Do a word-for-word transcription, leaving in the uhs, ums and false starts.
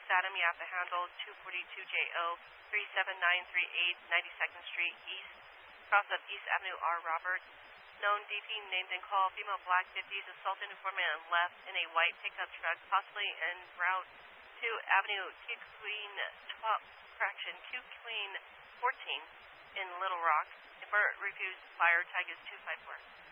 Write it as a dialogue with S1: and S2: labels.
S1: Adam Yappa handle two forty-two J O three seven nine three eight ninety-second Street East, cross of East Avenue R. Robert. Known D P named and called female black fifties assaulted informant and left in a white pickup truck, possibly en route to Avenue Q Queen twelve, correction, Q Queen fourteen in Little Rock. Informant refused fire. Tag is two five four.